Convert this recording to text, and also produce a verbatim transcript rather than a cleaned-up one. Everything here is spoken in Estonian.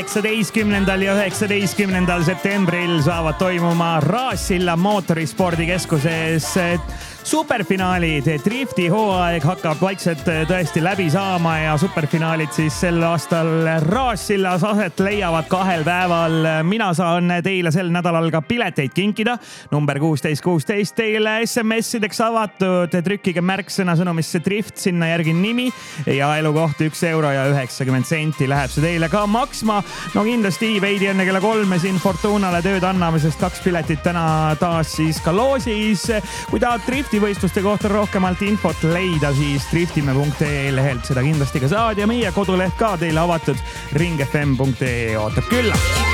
kaheksateistkümnendal ja üheksateistkümnendal septembril saavad toimuma Raassilla mootorispordikeskuses superfinaalid. Drifti hooaeg hakkab vaikselt tõesti läbi saama ja superfinaalid siis sel aastal Raassillas aset leiavad kahel päeval. Mina saan teile sel nädalal ka pileteid kinkida. Number kuusteist kuusteist teile S M S-ideks avatud. Trükkige märksõna sõnumisse Drift, sinna järgi nimi ja elukoht üks euro ja üheksakümmend senti läheb see teile ka maksma. No kindlasti veidi enne kella kolme siin Fortunale tööd anname, sest kaks piletit täna taas siis ka loosis. Kui tahad driftivõistluste kohta rohkemalt infot leida, siis driftime punkt ee lehelt seda kindlasti ka saad ja meie koduleht ka teile avatud ring f m punkt ee ootab külla.